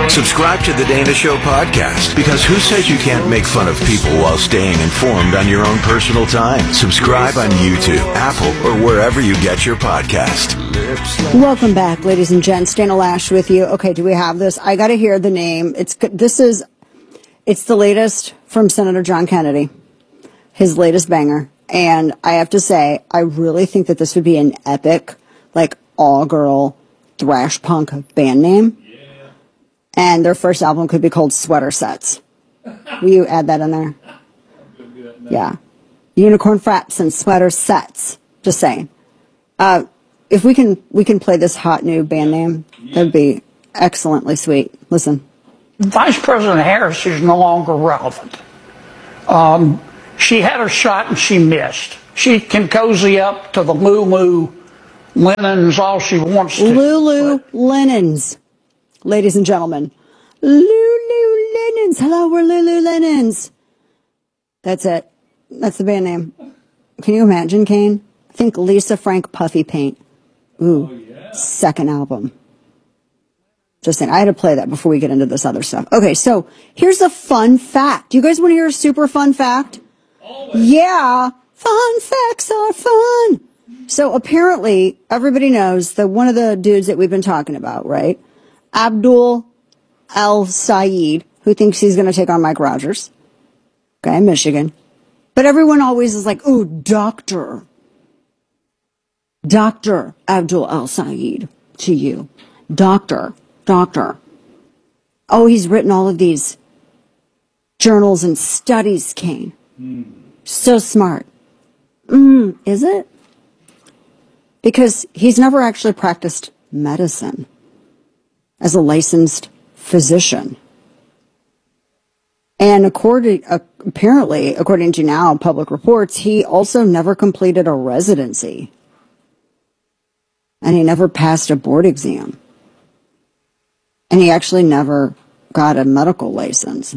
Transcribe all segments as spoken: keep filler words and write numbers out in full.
Subscribe to the Dana Show podcast, because who says you can't make fun of people while staying informed on your own personal time? Subscribe on YouTube, Apple, or wherever you get your podcast. Welcome back, ladies and gents. Dana Loesch with you. Okay, do we have this? I got to hear the name. It's this is it's the latest from Senator John Kennedy, his latest banger. And I have to say, I really think that this would be an epic, like, all-girl thrash punk band name. Yeah. And their first album could be called Sweater Sets. Will you add that in there? Yeah. Unicorn Fraps and Sweater Sets. Just saying. Uh, if we can, we can play this hot new band name, that'd be excellently sweet. Listen. Vice President Harris is no longer relevant. Um, she had her shot and she missed. She can cozy up to the Lulu linens all she wants to. Lulu but. linens, ladies and gentlemen. Lulu linens. Hello, we're Lulu linens. That's it. That's the band name. Can you imagine, Kane? Think Lisa Frank Puffy Paint. Ooh, oh, yeah. Second album. Just saying, I had to play that before we get into this other stuff. Okay, so here's a fun fact. Do you guys want to hear a super fun fact? Always. Yeah, fun facts are fun. So apparently, everybody knows that one of the dudes that we've been talking about, right? Abdul El-Sayed, who thinks he's going to take on Mike Rogers. Okay, Michigan. But everyone always is like, ooh, doctor. Doctor Abdul El-Sayed to you. Doctor. Doctor. Oh, he's written all of these journals and studies, Kane. Mm. So smart. Mm, is it? Because he's never actually practiced medicine as a licensed physician. And according, uh, apparently, according to now public reports, he also never completed a residency. And he never passed a board exam. And he actually never got a medical license.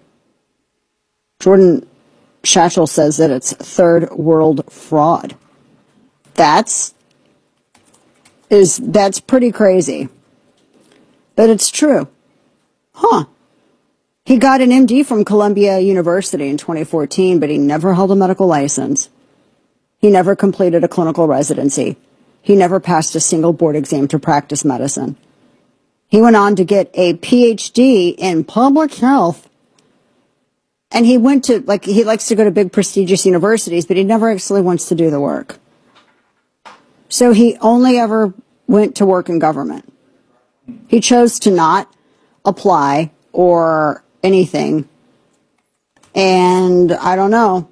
Jordan Schachel says that it's third world fraud. That's is that's pretty crazy. But it's true. Huh. He got an M D from Columbia University in twenty fourteen, but he never held a medical license. He never completed a clinical residency. He never passed a single board exam to practice medicine. He went on to get a P H D in public health. And he went to, like, he likes to go to big prestigious universities, but he never actually wants to do the work. So he only ever went to work in government. He chose to not apply or anything. And I don't know.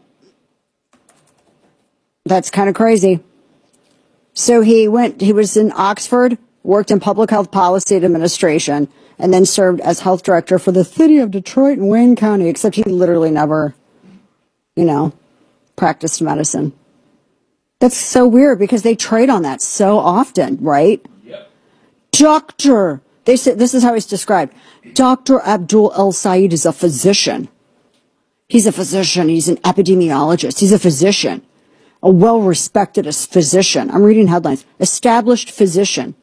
That's kind of crazy. So he went, he was in Oxford, worked in public health policy administration, and then served as health director for the city of Detroit and Wayne County, except he literally never, you know, practiced medicine. That's so weird because they trade on that so often, right? Yep. Doctor, they said, this is how he's described. Doctor Abdul El-Sayed is a physician. He's a physician. He's an epidemiologist. He's a physician, a well-respected physician. I'm reading headlines. Established physician.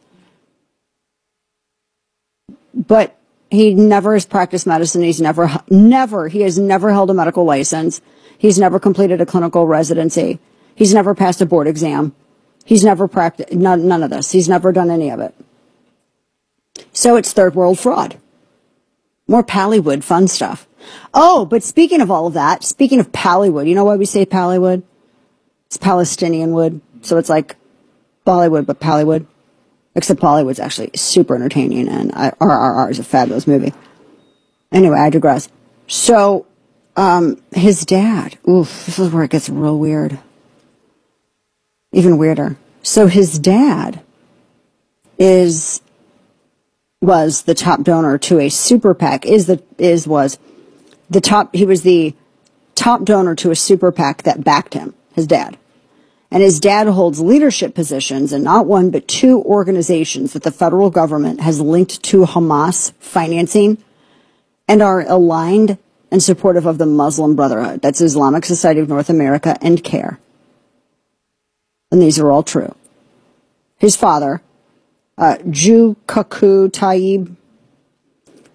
But he never has practiced medicine. He's never, never, he has never held a medical license. He's never completed a clinical residency. He's never passed a board exam. He's never practiced, none, none of this. He's never done any of it. So it's third world fraud. More Pallywood fun stuff. Oh, but speaking of all of that, speaking of Pallywood, you know why we say Pallywood? It's Palestinian wood. So it's like Bollywood, but Pallywood. Except Bollywood's actually super entertaining, and R R R is a fabulous movie. Anyway, I digress. So, um, his dad, oof, this is where it gets real weird. Even weirder. So his dad is, was the top donor to a super PAC, is the, is, was the top, he was the top donor to a super PAC that backed him, his dad. And his dad holds leadership positions in not one but two organizations that the federal government has linked to Hamas financing and are aligned and supportive of the Muslim Brotherhood. That's Islamic Society of North America and CARE. And these are all true. His father, uh, Ju Kaku Taib,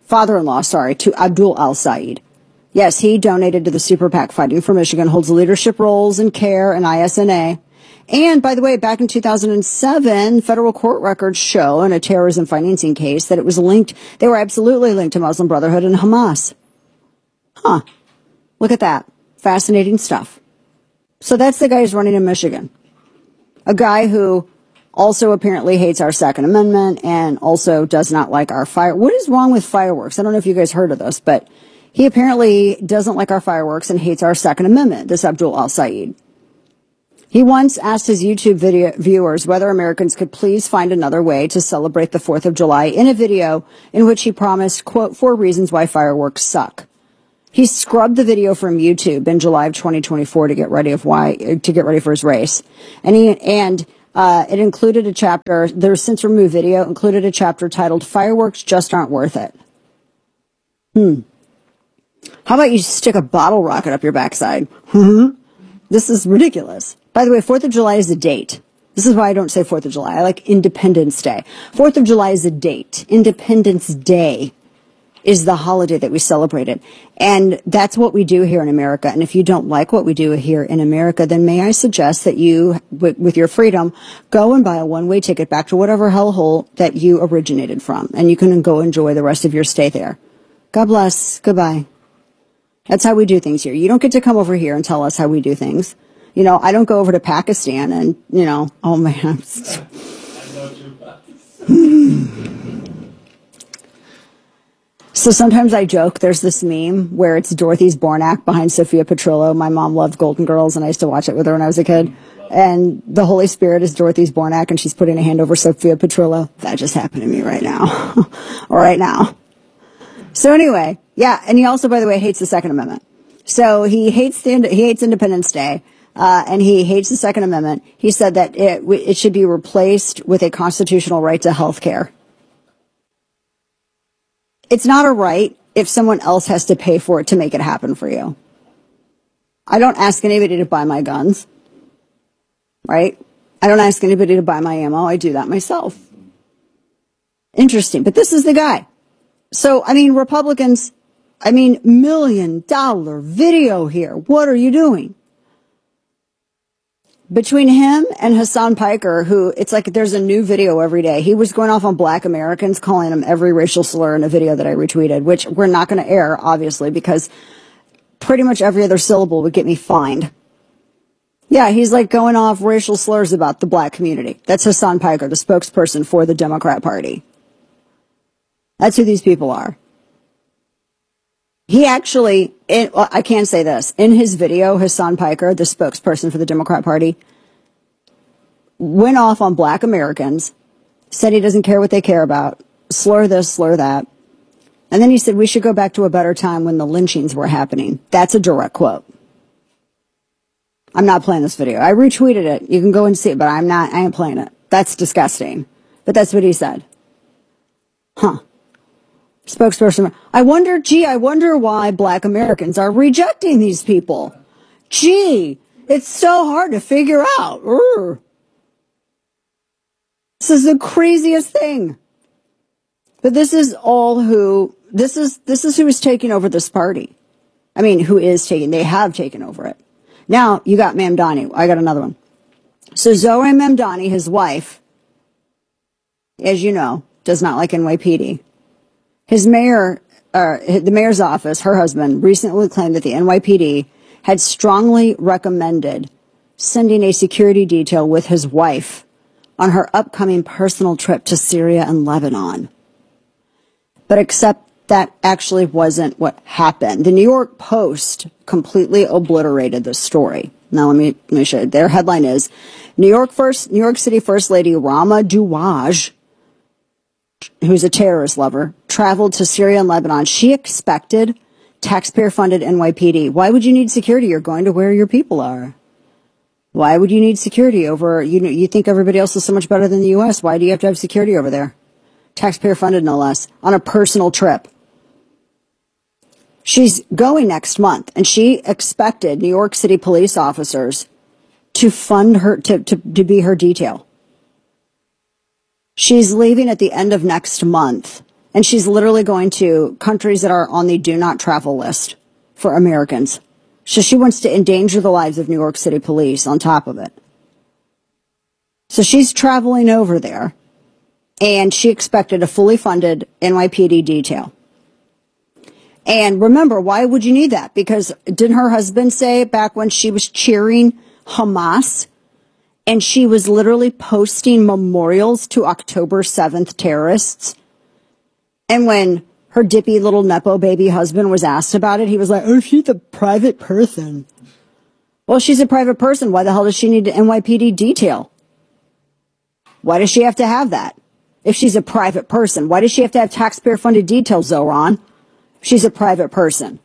father-in-law, sorry, to Abdul al-Said. Yes, he donated to the Super PAC Fighting for Michigan, holds leadership roles in CARE and I S N A. And, by the way, back in two thousand seven, federal court records show in a terrorism financing case that it was linked, they were absolutely linked to Muslim Brotherhood and Hamas. Huh. Look at that. Fascinating stuff. So that's the guy who's running in Michigan. A guy who also apparently hates our Second Amendment and also does not like our fire. What is wrong with fireworks? I don't know if you guys heard of this, but he apparently doesn't like our fireworks and hates our Second Amendment, this Abdul al-Said. He once asked his YouTube video viewers whether Americans could please find another way to celebrate the fourth of July in a video in which he promised, quote, four reasons why fireworks suck. He scrubbed the video from YouTube in July of twenty twenty-four to get ready of why to get ready for his race. And he and uh, it included a chapter, their since removed video included a chapter titled Fireworks Just Aren't Worth It. Hmm. How about you stick a bottle rocket up your backside? Hmm. This is ridiculous. By the way, fourth of July is a date. This is why I don't say fourth of July. I like Independence Day. fourth of July is a date. Independence Day is the holiday that we celebrated. And that's what we do here in America. And if you don't like what we do here in America, then may I suggest that you, with your freedom, go and buy a one-way ticket back to whatever hellhole that you originated from. And you can go enjoy the rest of your stay there. God bless. Goodbye. That's how we do things here. You don't get to come over here and tell us how we do things. You know, I don't go over to Pakistan and, you know, oh man. So sometimes I joke, there's this meme where it's Dorothy's Bornak behind Sophia Petrillo. My mom loved Golden Girls and I used to watch it with her when I was a kid. And the Holy Spirit is Dorothy's Bornak and she's putting a hand over Sophia Petrillo. That just happened to me right now. right now. So anyway, yeah, and he also, by the way, hates the Second Amendment. So he hates the, he hates Independence Day. Uh, and he hates the Second Amendment. He said that it, it should be replaced with a constitutional right to health care. It's not a right if someone else has to pay for it to make it happen for you. I don't ask anybody to buy my guns, right? I don't ask anybody to buy my ammo. I do that myself. Interesting. But this is the guy. So, I mean, Republicans, I mean, million dollar video here. What are you doing? Between him and Hassan Piker, who it's like there's a new video every day. He was going off on black Americans, calling them every racial slur in a video that I retweeted, which we're not going to air, obviously, because pretty much every other syllable would get me fined. Yeah, he's like going off racial slurs about the black community. That's Hassan Piker, the spokesperson for the Democrat Party. That's who these people are. He actually, it, well, I can't say this. In his video, Hassan Piker, the spokesperson for the Democrat Party, went off on black Americans, said he doesn't care what they care about, slur this, slur that. And then he said we should go back to a better time when the lynchings were happening. That's a direct quote. I'm not playing this video. I retweeted it. You can go and see it, but I'm not, I ain't playing it. That's disgusting. But that's what he said. Huh. Spokesperson, I wonder, gee, I wonder why black Americans are rejecting these people. Gee, it's so hard to figure out. Urgh. This is the craziest thing. But this is all who, this is, this is who is taking over this party. I mean, who is taking, they have taken over it. Now, you got Mamdani. I got another one. So Zohran Mamdani, his wife, as you know, does not like N Y P D. His mayor, uh, the mayor's office, her husband, recently claimed that the N Y P D had strongly recommended sending a security detail with his wife on her upcoming personal trip to Syria and Lebanon. But except that actually wasn't what happened. The New York Post completely obliterated this story. Now let me, let me show you. Their headline is, New York first, New York City First Lady Rama Douaj, who's a terrorist lover, traveled to Syria and Lebanon. She expected taxpayer-funded N Y P D. Why would you need security? You're going to where your people are. Why would you need security over, you know, you think everybody else is so much better than the U S. Why do you have to have security over there? Taxpayer-funded, no less, on a personal trip. She's going next month, and she expected New York City police officers to fund her, to, to, to be her detail. She's leaving at the end of next month And she's literally going to countries that are on the do not travel list for Americans. So she wants to endanger the lives of New York City police on top of it. So she's traveling over there, and she expected a fully funded N Y P D detail. And remember, why would you need that? Because didn't her husband say back when she was cheering Hamas, and she was literally posting memorials to October seventh terrorists? And when her dippy little Nepo baby husband was asked about it, he was like, oh, she's a private person. Well, she's a private person. Why the hell does she need an N Y P D detail? Why does she have to have that? If she's a private person, why does she have to have taxpayer-funded details, Zoran? She's a private person.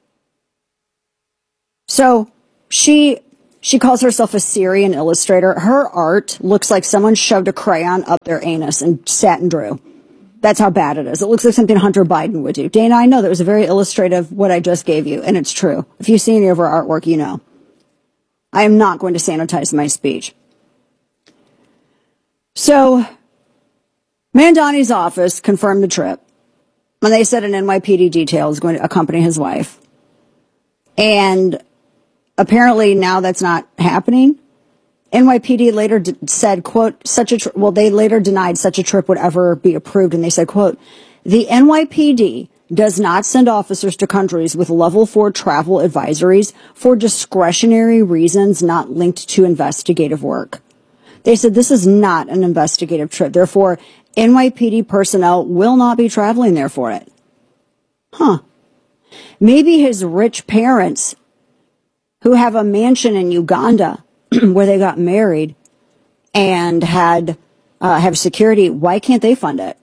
So she she calls herself a Syrian illustrator. Her art looks like someone shoved a crayon up their anus and sat and drew. That's how bad it is. It looks like something Hunter Biden would do. Dana, I know that was a very illustrative what I just gave you, and it's true. If you've seen any of her artwork, you know. I am not going to sanitize my speech. So, Mandani's office confirmed the trip. And they said an N Y P D detail is going to accompany his wife. And apparently now that's not happening. N Y P D later d- said, quote, such a, tri- well, they later denied such a trip would ever be approved. And they said, quote, the N Y P D does not send officers to countries with level four travel advisories for discretionary reasons not linked to investigative work. They said this is not an investigative trip. Therefore, N Y P D personnel will not be traveling there for it. Huh. Maybe his rich parents who have a mansion in Uganda where they got married and had uh, have security, why can't they fund it?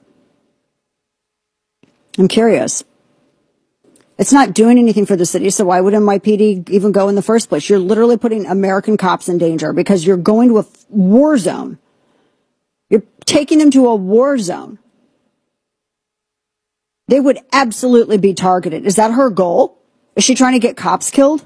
I'm curious. It's not doing anything for the city, so why would N Y P D even go in the first place? You're literally putting American cops in danger because you're going to a war zone. You're taking them to a war zone. They would absolutely be targeted. Is that her goal? Is she trying to get cops killed?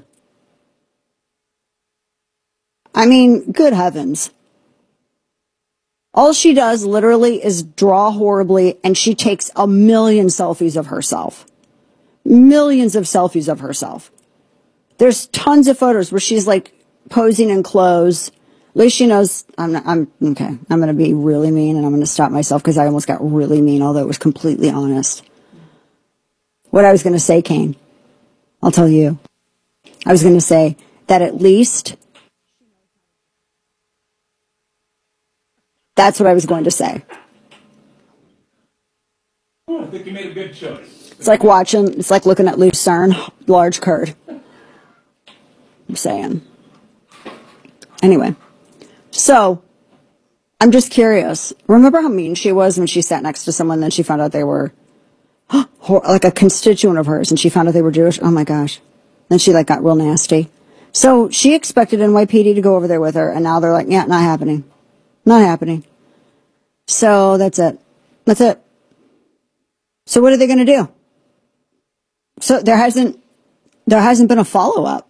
I mean, good heavens. All she does literally is draw horribly, and she takes a million selfies of herself. Millions of selfies of herself. There's tons of photos where she's like posing in clothes. At least she knows I'm not, I'm okay. I'm going to be really mean, and I'm going to stop myself because I almost got really mean, although it was completely honest. What I was going to say, Kane, I'll tell you. I was going to say that at least that's what I was going to say. Oh, I think you made a good choice. It's like watching, it's like looking at Lucerne, large curd. I'm saying. Anyway, so I'm just curious. Remember how mean she was when she sat next to someone, then she found out they were like a constituent of hers, and she found out they were Jewish? Oh my gosh. Then she like got real nasty. So she expected N Y P D to go over there with her, and now they're like, yeah, not happening. Not happening. So that's it. That's it. So what are they going to do? So there hasn't, there hasn't been a follow-up.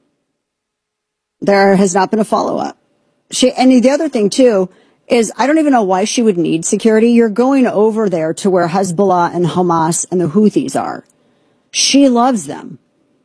There has not been a follow-up. She, and the other thing too is I don't even know why she would need security. You're going over there to where Hezbollah and Hamas and the Houthis are. She loves them.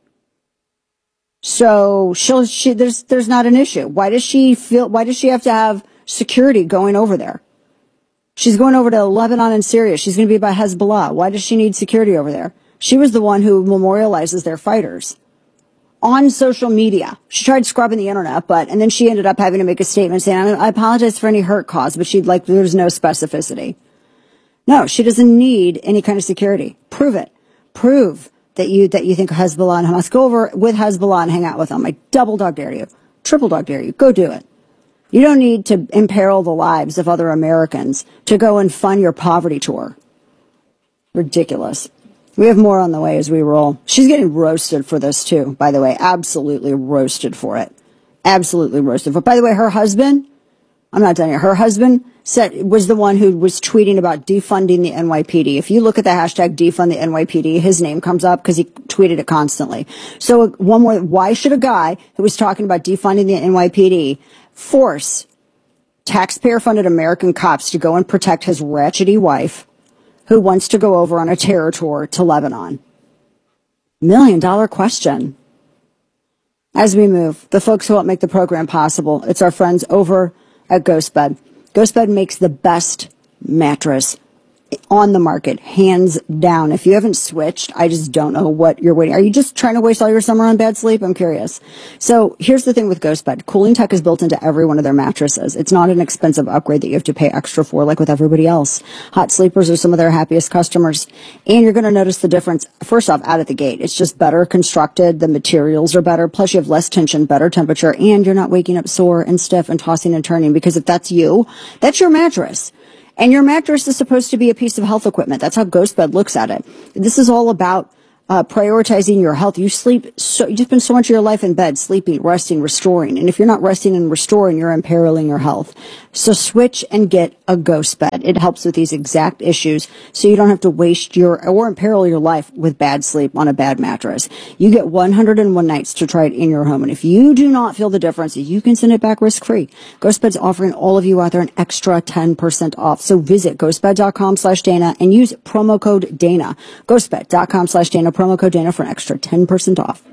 So she'll, she, there's, there's not an issue. Why does she feel, why does she have to have security going over there? She's going over to Lebanon and Syria. She's going to be by Hezbollah. Why does she need security over there? She was the one who memorializes their fighters on social media. She tried scrubbing the internet, but, and then she ended up having to make a statement saying, I apologize for any hurt caused, but she'd like, there's no specificity. No, she doesn't need any kind of security. Prove it. Prove that you, that you think Hezbollah and Hamas. Go over with Hezbollah and hang out with them. I double dog dare you. Triple dog dare you. Go do it. You don't need to imperil the lives of other Americans to go and fund your poverty tour. Ridiculous. We have more on the way as we roll. She's getting roasted for this too, by the way. Absolutely roasted for it. Absolutely roasted. But by the way, her husband, I'm not done yet. Her husband said, was the one who was tweeting about defunding the N Y P D. If you look at the hashtag defund the N Y P D, his name comes up because he tweeted it constantly. So one more, why should a guy who was talking about defunding the N Y P D force taxpayer-funded American cops to go and protect his ratchety wife, who wants to go over on a terror tour to Lebanon? Million dollar question. As we move, the folks who help make the program possible, it's our friends over at GhostBed. GhostBed makes the best mattress on the market, hands down. If you haven't switched, I just don't know what you're waiting. Are you just trying to waste all your summer on bad sleep? I'm curious. So here's the thing with GhostBed. Cooling tech is built into every one of their mattresses. It's not an expensive upgrade that you have to pay extra for like with everybody else. Hot sleepers are some of their happiest customers. And you're going to notice the difference, first off, out of the gate. It's just better constructed. The materials are better. Plus you have less tension, better temperature, and you're not waking up sore and stiff and tossing and turning, because if that's you, that's your mattress. And your mattress is supposed to be a piece of health equipment. That's how GhostBed looks at it. This is all about uh, prioritizing your health. You sleep, so you spend so much of your life in bed, sleeping, resting, restoring. And if you're not resting and restoring, you're imperiling your health. So switch and get a GhostBed. It helps with these exact issues, so you don't have to waste your, or imperil your life with bad sleep on a bad mattress. You get one hundred one nights to try it in your home. And if you do not feel the difference, you can send it back risk-free. GhostBed's offering all of you out there an extra ten percent off. So visit ghostbed.com slash Dana and use promo code Dana. Ghostbed.com slash Dana, promo code Dana for an extra ten percent off.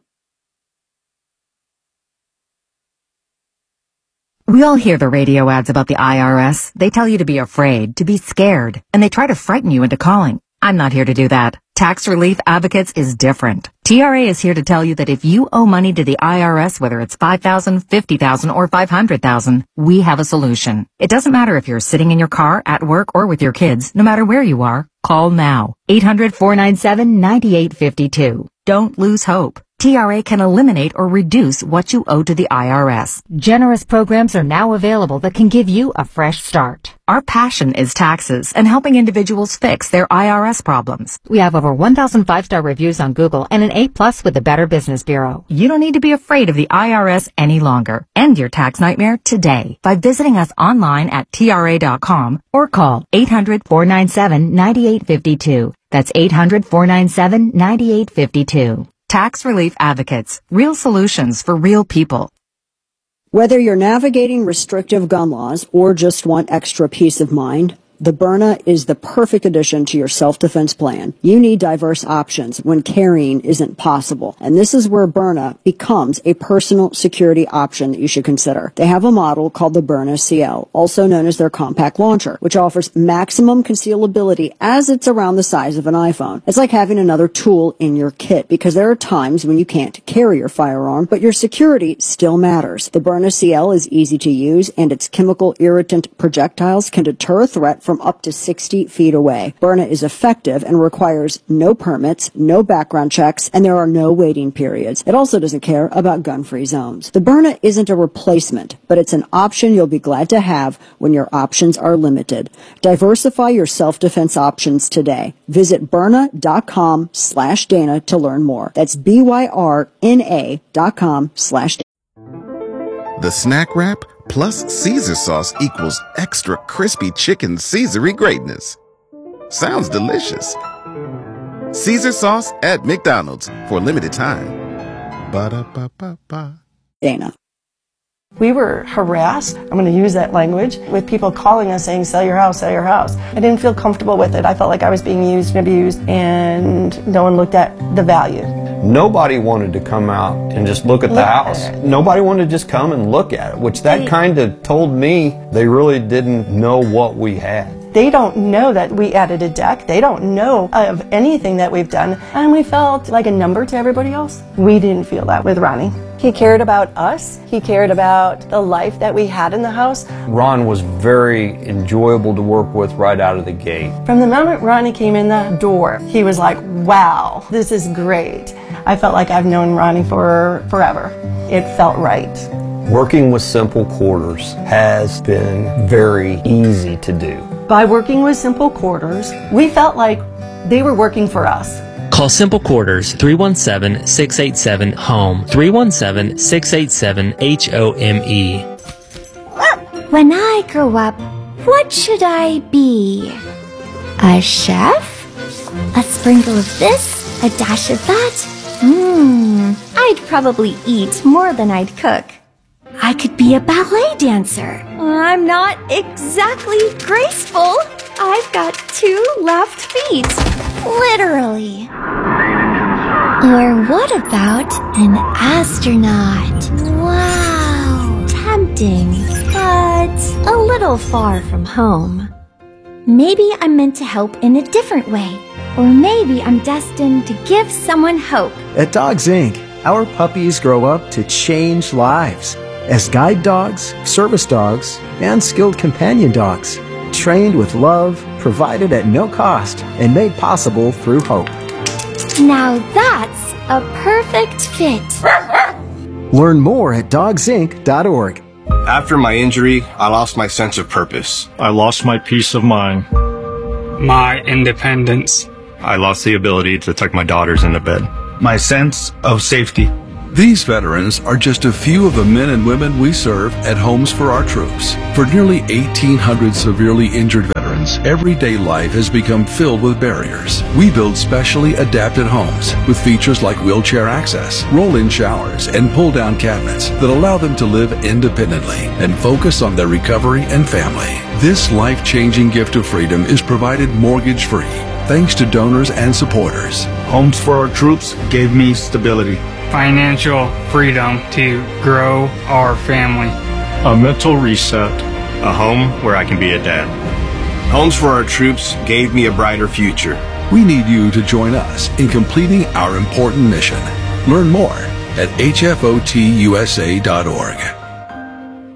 We all hear the radio ads about the I R S. They tell you to be afraid, to be scared, and they try to frighten you into calling. I'm not here to do that. Tax Relief Advocates is different. T R A is here to tell you that if you owe money to the I R S, whether it's five thousand dollars, fifty thousand dollars, or five hundred thousand dollars, we have a solution. It doesn't matter if you're sitting in your car, at work, or with your kids. No matter where you are, call now. eight hundred, four nine seven, nine eight five two. Don't lose hope. T R A can eliminate or reduce what you owe to the I R S. Generous programs are now available that can give you a fresh start. Our passion is taxes and helping individuals fix their I R S problems. We have over one thousand five-star reviews on Google and an A plus with the Better Business Bureau. You don't need to be afraid of the I R S any longer. End your tax nightmare today by visiting us online at T R A dot com or call eight hundred, four nine seven, nine eight five two. That's eight hundred, four nine seven, nine eight five two. Tax Relief Advocates. Real solutions for real people. Whether you're navigating restrictive gun laws or just want extra peace of mind, the Byrna is the perfect addition to your self-defense plan. You need diverse options when carrying isn't possible. And this is where Byrna becomes a personal security option that you should consider. They have a model called the Byrna C L, also known as their compact launcher, which offers maximum concealability as it's around the size of an iPhone. It's like having another tool in your kit, because there are times when you can't carry your firearm, but your security still matters. The Byrna C L is easy to use, and its chemical irritant projectiles can deter a threat from up to sixty feet away. Byrna is effective and requires no permits, no background checks, and there are no waiting periods. It also doesn't care about gun-free zones. The Byrna isn't a replacement, but it's an option you'll be glad to have when your options are limited. Diversify your self-defense options today. Visit Byrna.com slash Dana to learn more. That's B Y R N A dot com slash Dana. The snack wrap plus Caesar sauce equals extra crispy chicken Caesary greatness. Sounds delicious. Caesar sauce at McDonald's for a limited time. Ba-da-ba-ba-ba. Dana. We were harassed, I'm going to use that language, with people calling us saying, sell your house, sell your house. I didn't feel comfortable with it. I felt like I was being used and abused, and no one looked at the value. Nobody wanted to come out and just look at the Look house. at it. Nobody wanted to just come and look at it, which that They- kind of told me they really didn't know what we had. They don't know that we added a deck. They don't know of anything that we've done. And we felt like a number to everybody else. We didn't feel that with Ronnie. He cared about us. He cared about the life that we had in the house. Ron was very enjoyable to work with right out of the gate. From the moment Ronnie came in the door, he was like, wow, this is great. I felt like I've known Ronnie for forever. It felt right. Working with Simple Quarters has been very easy to do. By working with Simple Quarters, we felt like they were working for us. Call Simple Quarters three one seven, six eight seven, HOME, three one seven, six eight seven, H O M E. When I grow up, what should I be? A chef? A sprinkle of this? A dash of that? Mmm, I'd probably eat more than I'd cook. I could be a ballet dancer. I'm not exactly graceful, I've got two left feet. Literally. Or what about an astronaut? Wow. Tempting, but a little far from home. Maybe I'm meant to help in a different way. Or maybe I'm destined to give someone hope. At Dogs Incorporated, our puppies grow up to change lives as guide dogs, service dogs, and skilled companion dogs, trained with love, provided at no cost, and made possible through hope. Now that's a perfect fit. Learn more at dogs inc dot org. After my injury, I lost my sense of purpose. I lost my peace of mind. My independence. I lost the ability to tuck my daughters into bed. My sense of safety. These veterans are just a few of the men and women we serve at Homes for Our Troops. For nearly eighteen hundred severely injured veterans, everyday life has become filled with barriers. We build specially adapted homes with features like wheelchair access, roll-in showers, and pull-down cabinets that allow them to live independently and focus on their recovery and family. This life-changing gift of freedom is provided mortgage-free, thanks to donors and supporters. Homes for Our Troops gave me stability, financial freedom to grow our family, a mental reset, a home where I can be a dad. Homes for Our Troops gave me a brighter future. We need you to join us in completing our important mission. Learn more at H F O T U S A dot org.